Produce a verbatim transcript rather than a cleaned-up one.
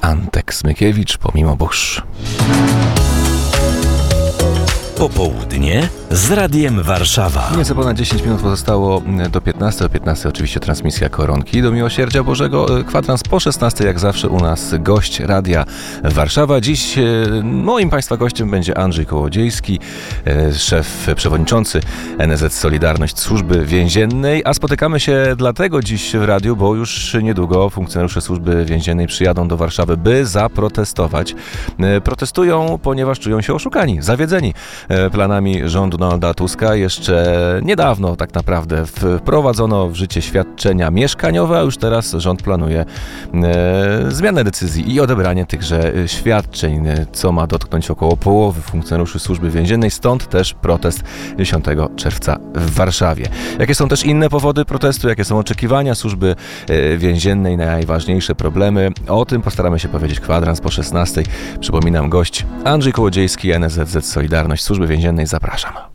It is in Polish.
Antek Smykiewicz, pomimo burz. Popołudnie z Radiem Warszawa. Nieco ponad dziesięć minut pozostało do piętnastej. O piętnastej oczywiście transmisja Koronki do Miłosierdzia Bożego. Kwadrans po szesnastej, jak zawsze u nas gość Radia Warszawa. Dziś moim Państwa gościem będzie Andrzej Kołodziejski, szef przewodniczący N S Z Solidarność Służby Więziennej. A spotykamy się dlatego dziś w radiu, bo już niedługo funkcjonariusze Służby Więziennej przyjadą do Warszawy, by zaprotestować. Protestują, ponieważ czują się oszukani, zawiedzeni planami rządu Donalda Tuska. Jeszcze niedawno tak naprawdę wprowadzono w życie świadczenia mieszkaniowe, a już teraz rząd planuje e, zmianę decyzji i odebranie tychże świadczeń, co ma dotknąć około połowy funkcjonariuszy Służby Więziennej. Stąd też protest dziesiątego czerwca w Warszawie. Jakie są też inne powody protestu? Jakie są oczekiwania Służby Więziennej? Najważniejsze problemy? O tym postaramy się powiedzieć kwadrans po szesnastej. Przypominam, gość Andrzej Kołodziejski, N S Z Solidarność Służby Więziennej. Zapraszam.